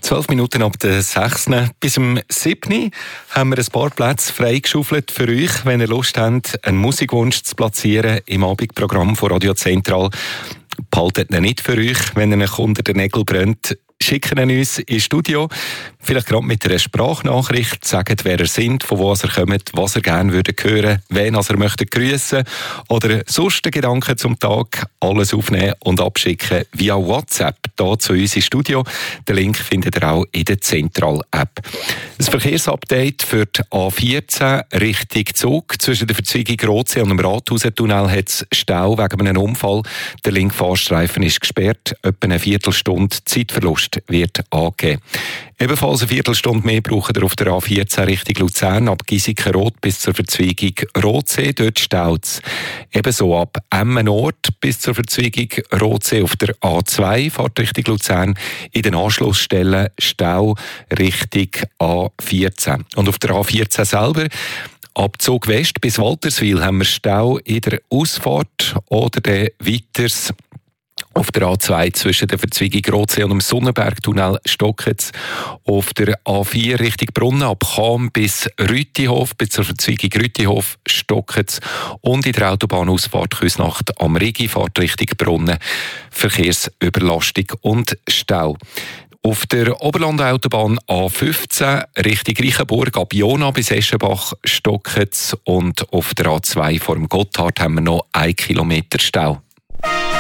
12 Minuten ab der 6. Bis zum 7. haben wir ein paar Plätze freigeschaufelt für euch, wenn ihr Lust habt, einen Musikwunsch zu platzieren im Abendprogramm von Radio Zentral. Behaltet ihn nicht für euch, wenn er euch unter den Nägeln brennt. Schicken ihn uns ins Studio, vielleicht gerade mit einer Sprachnachricht, sagt, wer ihr seid, von wo ihr kommt, was ihr gerne hören würdet, wen ihr möchtet grüssen oder sonst Gedanken zum Tag, alles aufnehmen und abschicken via WhatsApp hier zu uns ins Studio. Den Link findet ihr auch in der Zentral-App. Das Verkehrsupdate für die A14 Richtung Zug. Zwischen der Verzweigung Rotsee und dem Rathausentunnel hat es Stau wegen einem Unfall. Der linke Fahrstreifen ist gesperrt. Etwa eine Viertelstunde Zeitverlust wird angegeben. Ebenfalls eine Viertelstunde mehr braucht ihr auf der A14 Richtung Luzern, ab Giesiken-Rot bis zur Verzweigung Rotsee. Dort staut es. Ebenso ab Emmen Nord bis zur Verzweigung Rotsee auf der A2, fahrt Richtung Luzern. In den Anschlussstellen Stau Richtung A14. Und auf der A14 selber, ab Zug West bis Walterswil, haben wir Stau in der Ausfahrt oder der weiters. Auf der A2 zwischen der Verzweigung Rotsee und dem Sonnenbergtunnel stockt es. Auf der A4 Richtung Brunnen ab Cham bis Rütihof, bis zur Verzweigung Rütihof stockt es. Und in der Autobahnausfahrt Küsnacht am Rigi, Fahrt Richtung Brunnen, Verkehrsüberlastung und Stau. Auf der Oberland-Autobahn A15 Richtung Reichenburg ab Jona bis Eschenbach stockt es. Und auf der A2 vor dem Gotthard haben wir noch 1 Kilometer Stau.